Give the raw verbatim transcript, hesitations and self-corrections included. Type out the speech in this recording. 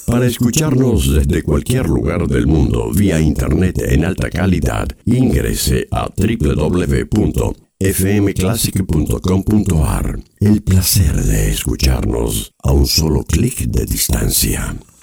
Para escucharnos desde cualquier lugar del mundo vía internet en alta calidad, ingrese a doble u doble u doble u punto f m classic punto com punto a r. El placer de escucharnos a un solo clic de distancia.